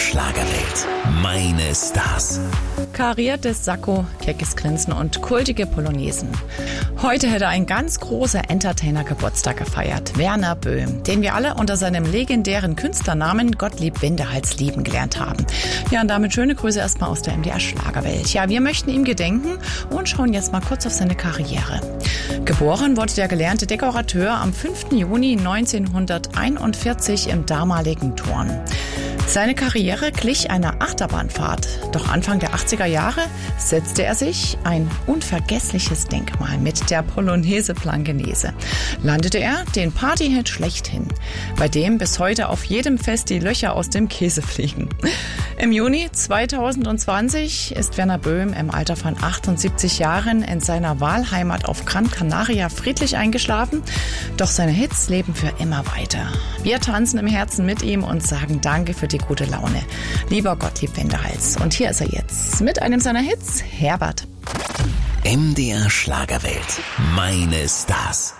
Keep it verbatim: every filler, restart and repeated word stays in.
Schlagerwelt. Meine Stars. Kariertes Sakko, keckes Grinsen und kultige Polonaisen. Heute hätte ein ganz großer Entertainer Geburtstag gefeiert. Werner Böhm, den wir alle unter seinem legendären Künstlernamen Gottlieb Wendehals lieben gelernt haben. Ja, und damit schöne Grüße erstmal aus der M D R Schlagerwelt. Ja, wir möchten ihm gedenken und schauen jetzt mal kurz auf seine Karriere. Geboren wurde der gelernte Dekorateur am fünften Juni neunzehnhunderteinundvierzig im damaligen Thorn. Seine Karriere glich einer Achterbahnfahrt. Doch Anfang der achtziger Jahre setzte er sich ein unvergessliches Denkmal mit der Polonaise Blankenese. Landete er den Partyhit schlechthin, bei dem bis heute auf jedem Fest die Löcher aus dem Käse fliegen. Im Juni zweitausendzwanzig ist Werner Böhm im Alter von achtundsiebzig Jahren in seiner Wahlheimat auf Gran Canaria friedlich eingeschlafen. Doch seine Hits leben für immer weiter. Wir tanzen im Herzen mit ihm und sagen Danke für die gute Laune. Lieber Gottlieb Wendehals. Und hier ist er jetzt mit einem seiner Hits, Herbert. M D R Schlagerwelt. Meine Stars.